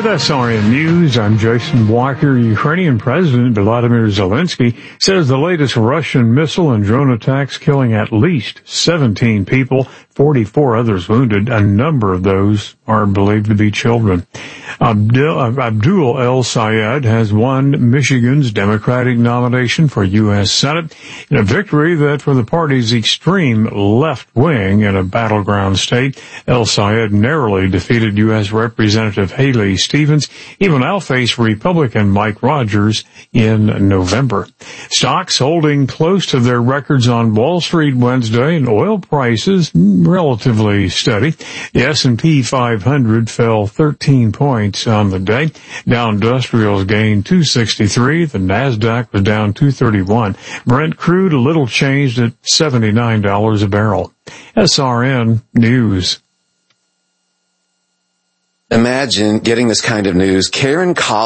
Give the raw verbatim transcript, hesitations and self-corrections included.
S R N News, I'm Jason Walker. Ukrainian President Volodymyr Zelensky says the latest Russian missile and drone attacks killing at least seventeen people, forty-four others wounded. A number of those are believed to be children. Abdul, Abdul El Sayed has won Michigan's Democratic nomination for U S Senate in a victory that for the party's extreme left wing in a battleground state. El Sayed narrowly defeated U S Representative Haley Stevens. He will now face Republican Mike Rogers in November. Stocks holding close to their records on Wall Street Wednesday, and oil prices relatively steady. The S and P five hundred fell thirteen points on the day. Dow Industrials gained two sixty-three. The Nasdaq was down two thirty-one. Brent crude a little changed at seventy-nine dollars a barrel. S R N News. Imagine getting this kind of news. Karen Collins